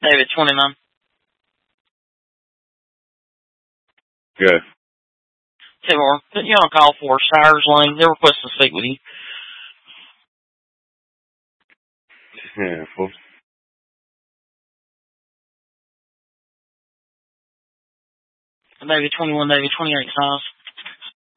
David 29. Good. Timor, put you on a call for Stires Lane. They're requesting to speak with you. Yeah, cool. David 21, David 28 size.